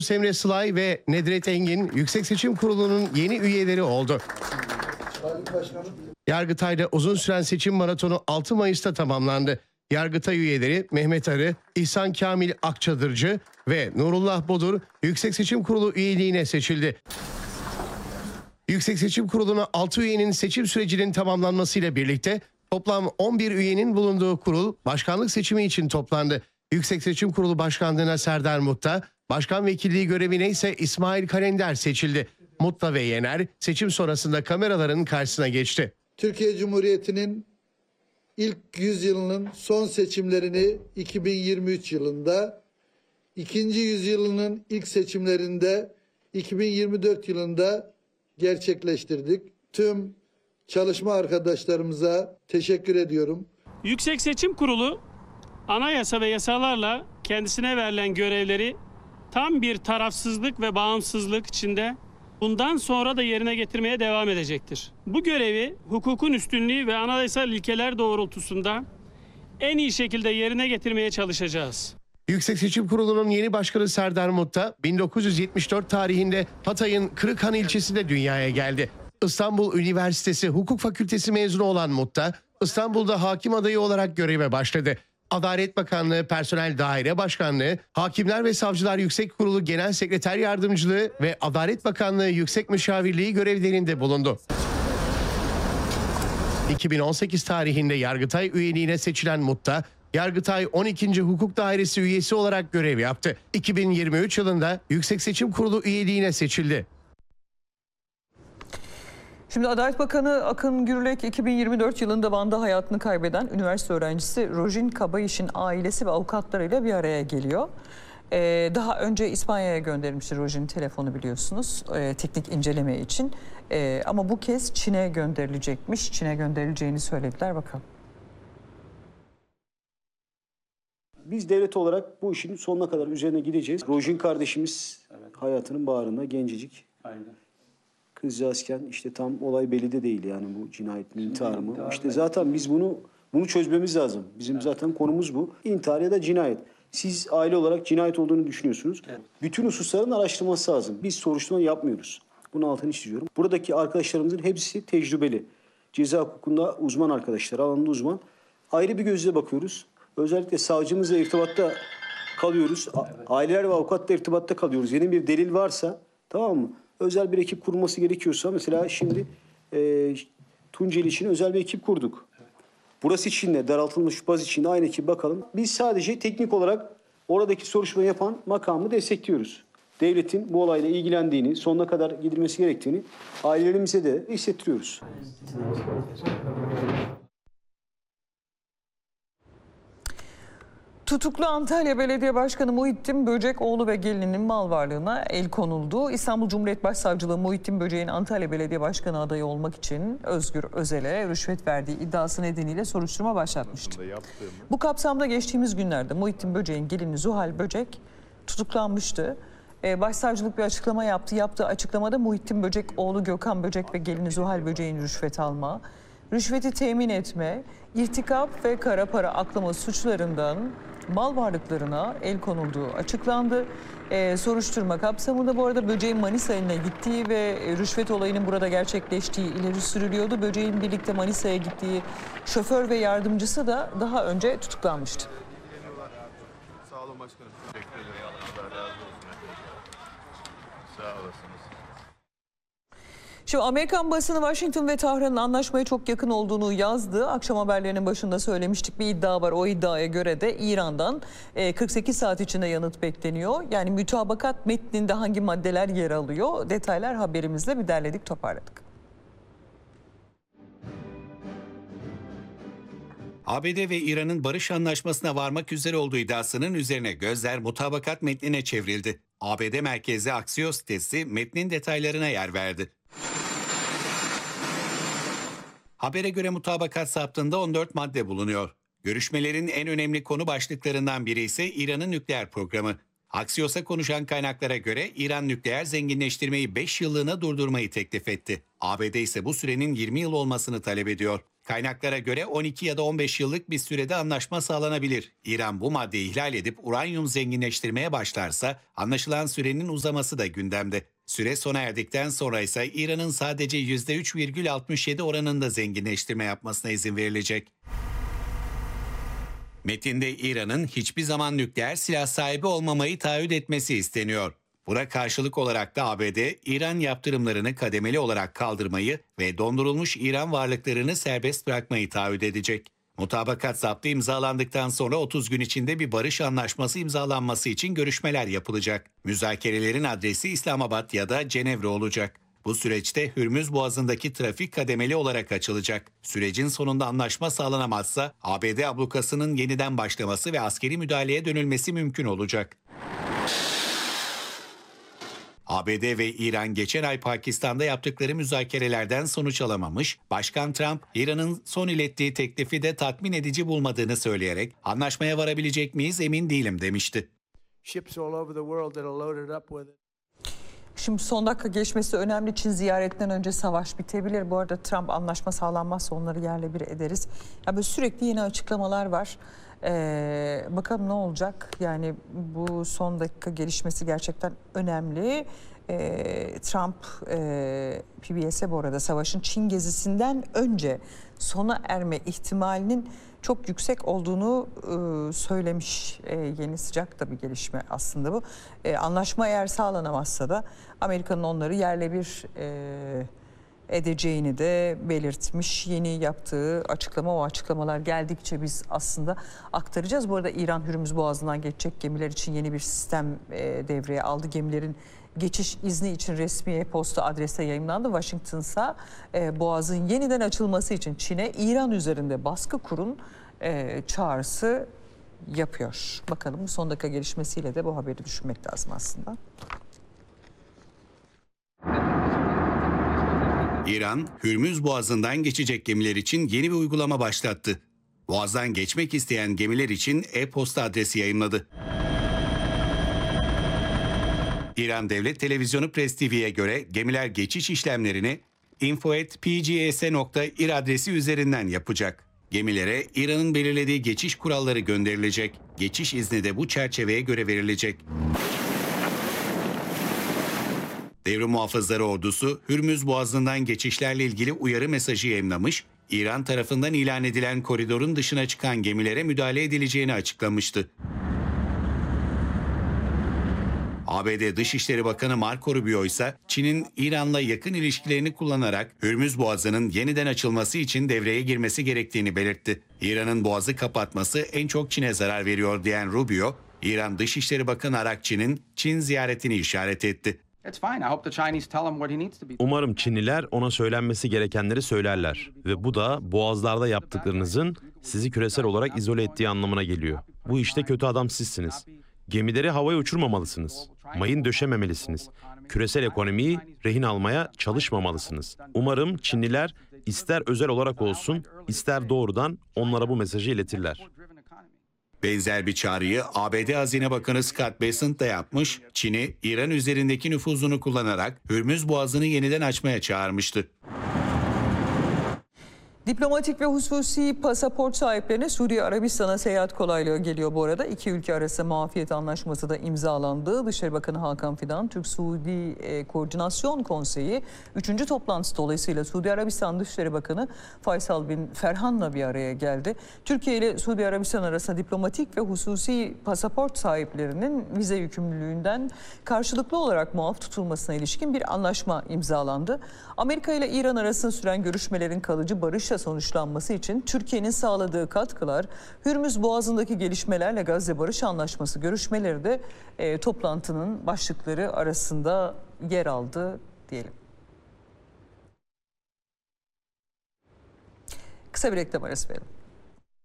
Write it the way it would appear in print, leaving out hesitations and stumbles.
Emre Sılay ve Nedret Engin Yüksek Seçim Kurulu'nun yeni üyeleri oldu. Yargıtay'da uzun süren seçim maratonu 6 Mayıs'ta tamamlandı. Yargıtay üyeleri Mehmet Arı, İhsan Kamil Akçadırcı ve Nurullah Bodur Yüksek Seçim Kurulu üyeliğine seçildi. Yüksek Seçim Kurulu'na 6 üyenin seçim sürecinin tamamlanmasıyla birlikte toplam 11 üyenin bulunduğu kurul başkanlık seçimi için toplandı. Yüksek Seçim Kurulu Başkanlığı'na Serdar Mutta, başkan vekilliği görevine ise İsmail Kalender seçildi. Mutta ve Yener seçim sonrasında kameraların karşısına geçti. Türkiye Cumhuriyeti'nin ilk 100 yılının son seçimlerini 2023 yılında, ikinci yüzyılının ilk seçimlerinde 2024 yılında gerçekleştirdik. Tüm çalışma arkadaşlarımıza teşekkür ediyorum. Yüksek Seçim Kurulu anayasa ve yasalarla kendisine verilen görevleri tam bir tarafsızlık ve bağımsızlık içinde bundan sonra da yerine getirmeye devam edecektir. Bu görevi hukukun üstünlüğü ve anayasal ilkeler doğrultusunda en iyi şekilde yerine getirmeye çalışacağız. Yüksek Seçim Kurulu'nun yeni başkanı Serdar Mutta 1974 tarihinde Hatay'ın Kırıkhan ilçesinde dünyaya geldi. İstanbul Üniversitesi Hukuk Fakültesi mezunu olan Mutta, İstanbul'da hakim adayı olarak göreve başladı. Adalet Bakanlığı Personel Daire Başkanlığı, Hakimler ve Savcılar Yüksek Kurulu Genel Sekreter Yardımcılığı ve Adalet Bakanlığı Yüksek Müşavirliği görevlerinde bulundu. 2018 tarihinde Yargıtay üyeliğine seçilen Mutta, Yargıtay 12. Hukuk Dairesi üyesi olarak görev yaptı. 2023 yılında Yüksek Seçim Kurulu üyeliğine seçildi. Şimdi Adalet Bakanı Akın Gürlek 2024 yılında Van'da hayatını kaybeden üniversite öğrencisi Rojin Kabayiş'in ailesi ve avukatlarıyla bir araya geliyor. Daha önce İspanya'ya gönderilmişti Rojin'in telefonu biliyorsunuz teknik inceleme için. Ama bu kez Çin'e gönderilecekmiş. Çin'e gönderileceğini söylediler, bakalım. Biz devlet olarak bu işin sonuna kadar üzerine gideceğiz. Rojin kardeşimiz hayatının bağrında gencecik. Aynen. Kızcağızken işte tam olay belli de değil yani bu cinayetin intiharı mı? İşte zaten biz bunu çözmemiz lazım. Bizim zaten konumuz bu. İntihar ya da cinayet. Siz aile olarak cinayet olduğunu düşünüyorsunuz. Evet. Bütün hususların araştırılması lazım. Biz soruşturma yapmıyoruz. Bunun altını çiziyorum. Buradaki arkadaşlarımızın hepsi tecrübeli. Ceza hukukunda uzman arkadaşlar, alanında uzman. Ayrı bir gözle bakıyoruz. Özellikle savcımızla irtibatta kalıyoruz. Aileler ve avukatla irtibatta kalıyoruz. Yeni bir delil varsa, tamam mı? Özel bir ekip kurulması gerekiyorsa, mesela şimdi Tunceli için özel bir ekip kurduk. Burası için de daraltılmış baz için de aynı ekip bakalım. Biz sadece teknik olarak oradaki soruşturma yapan makamı destekliyoruz. Devletin bu olayla ilgilendiğini, sonuna kadar gidilmesi gerektiğini ailelerimize de hissettiriyoruz. Tutuklu Antalya Belediye Başkanı Muhittin Böcekoğlu ve gelininin mal varlığına el konuldu. İstanbul Cumhuriyet Başsavcılığı Muhittin Böcek'in Antalya Belediye Başkanı adayı olmak için Özgür Özel'e rüşvet verdiği iddiası nedeniyle soruşturma başlatmıştı. Bu kapsamda geçtiğimiz günlerde Muhittin Böcek'in gelini Zuhal Böcek tutuklanmıştı. Başsavcılık bir açıklama yaptı. Yaptığı açıklamada Muhittin Böcek, oğlu Gökhan Böcek ve gelini Zuhal Böcek'in rüşvet alma, rüşveti temin etme, irtikap ve kara para aklama suçlarından mal varlıklarına el konulduğu açıklandı. Soruşturma kapsamında bu arada Böcek'in Manisa iline gittiği ve rüşvet olayının burada gerçekleştiği ileri sürülüyordu. Böcek'in birlikte Manisa'ya gittiği şoför ve yardımcısı da daha önce tutuklanmıştı. Sağ olun başkanım. Teşekkür ederim. Allah razı olsun. Sağ olasınız. Şimdi Amerikan basını Washington ve Tahran'ın anlaşmaya çok yakın olduğunu yazdı. Akşam haberlerinin başında söylemiştik, bir iddia var. O iddiaya göre de İran'dan 48 saat içinde yanıt bekleniyor. Yani mütabakat metninde hangi maddeler yer alıyor? Detaylar haberimizle bir derledik, toparladık. ABD ve İran'ın barış anlaşmasına varmak üzere olduğu iddiasının üzerine gözler mutabakat metnine çevrildi. ABD merkezli Axios sitesi metnin detaylarına yer verdi. Habere göre mutabakat saptığında 14 madde bulunuyor. Görüşmelerin en önemli konu başlıklarından biri ise İran'ın nükleer programı. Axios'a konuşan kaynaklara göre İran nükleer zenginleştirmeyi 5 yıllığına durdurmayı teklif etti. ABD ise bu sürenin 20 yıl olmasını talep ediyor. Kaynaklara göre 12 ya da 15 yıllık bir sürede anlaşma sağlanabilir. İran bu maddeyi ihlal edip uranyum zenginleştirmeye başlarsa anlaşılan sürenin uzaması da gündemde. Süre sona erdikten sonra ise İran'ın sadece %3,67 oranında zenginleştirme yapmasına izin verilecek. Metinde İran'ın hiçbir zaman nükleer silah sahibi olmamayı taahhüt etmesi isteniyor. Buna karşılık olarak da ABD, İran yaptırımlarını kademeli olarak kaldırmayı ve dondurulmuş İran varlıklarını serbest bırakmayı taahhüt edecek. Mutabakat zaptı imzalandıktan sonra 30 gün içinde bir barış anlaşması imzalanması için görüşmeler yapılacak. Müzakerelerin adresi İslamabad ya da Cenevre olacak. Bu süreçte Hürmüz Boğazı'ndaki trafik kademeli olarak açılacak. Sürecin sonunda anlaşma sağlanamazsa ABD ablukasının yeniden başlaması ve askeri müdahaleye dönülmesi mümkün olacak. ABD ve İran geçen ay Pakistan'da yaptıkları müzakerelerden sonuç alamamış, Başkan Trump, İran'ın son ilettiği teklifi de tatmin edici bulmadığını söyleyerek anlaşmaya varabilecek miyiz emin değilim demişti. Şimdi son dakika geçmesi önemli. Çin ziyaretinden önce savaş bitebilir. Bu arada Trump anlaşma sağlanmazsa onları yerle bir ederiz. Ya böyle sürekli yeni açıklamalar var. Bakalım ne olacak? Yani bu son dakika gelişmesi gerçekten önemli. Trump PBS'e bu arada savaşın Çin gezisinden önce sona erme ihtimalinin çok yüksek olduğunu söylemiş. Yeni sıcak da bir gelişme aslında bu. Anlaşma eğer sağlanamazsa da Amerika'nın onları yerle bir edeceğini de belirtmiş. Yeni yaptığı açıklama, o açıklamalar geldikçe biz aslında aktaracağız. Bu arada İran Hürmüz Boğazı'ndan geçecek gemiler için yeni bir sistem devreye aldı. Gemilerin geçiş izni için resmi e-posta adrese yayımlandı. Washington'sa Boğaz'ın yeniden açılması için Çin'e İran üzerinde baskı kurun çağrısı yapıyor. Bakalım bu son dakika gelişmesiyle de bu haberi düşünmek lazım aslında. İran, Hürmüz Boğazı'ndan geçecek gemiler için yeni bir uygulama başlattı. Boğaz'dan geçmek isteyen gemiler için e-posta adresi yayımladı. İran Devlet Televizyonu Press TV'ye göre gemiler geçiş işlemlerini info@pgs.ir adresi üzerinden yapacak. Gemilere İran'ın belirlediği geçiş kuralları gönderilecek. Geçiş izni de bu çerçeveye göre verilecek. Devrim Muhafızları Ordusu, Hürmüz Boğazı'ndan geçişlerle ilgili uyarı mesajı yayımlamış, İran tarafından ilan edilen koridorun dışına çıkan gemilere müdahale edileceğini açıklamıştı. ABD Dışişleri Bakanı Marco Rubio ise Çin'in İran'la yakın ilişkilerini kullanarak Hürmüz Boğazı'nın yeniden açılması için devreye girmesi gerektiğini belirtti. İran'ın boğazı kapatması en çok Çin'e zarar veriyor diyen Rubio, İran Dışişleri Bakanı Arakçı'nın Çin ziyaretini işaret etti. Umarım Çinliler ona söylenmesi gerekenleri söylerler ve bu da boğazlarda yaptıklarınızın sizi küresel olarak izole ettiği anlamına geliyor. Bu işte kötü adam sizsiniz. Gemileri havaya uçurmamalısınız. Mayın döşememelisiniz. Küresel ekonomiyi rehin almaya çalışmamalısınız. Umarım Çinliler ister özel olarak olsun, ister doğrudan onlara bu mesajı iletirler. Benzer bir çağrıyı ABD Hazine Bakanı Scott Bessent da yapmış, Çin'i İran üzerindeki nüfuzunu kullanarak Hürmüz Boğazı'nı yeniden açmaya çağırmıştı. Diplomatik ve hususi pasaport sahiplerine Suudi Arabistan'a seyahat kolaylığı geliyor bu arada. İki ülke arası muafiyet anlaşması da imzalandı. Dışişleri Bakanı Hakan Fidan, Türk-Suudi Koordinasyon Konseyi 3. toplantısı dolayısıyla Suudi Arabistan Dışişleri Bakanı Faysal bin Ferhan'la bir araya geldi. Türkiye ile Suudi Arabistan arasında diplomatik ve hususi pasaport sahiplerinin vize yükümlülüğünden karşılıklı olarak muaf tutulmasına ilişkin bir anlaşma imzalandı. Amerika ile İran arasında süren görüşmelerin kalıcı barışla sonuçlanması için Türkiye'nin sağladığı katkılar, Hürmüz Boğazı'ndaki gelişmelerle Gazze Barış Anlaşması görüşmeleri de toplantının başlıkları arasında yer aldı diyelim. Kısa bir reklam arası verelim.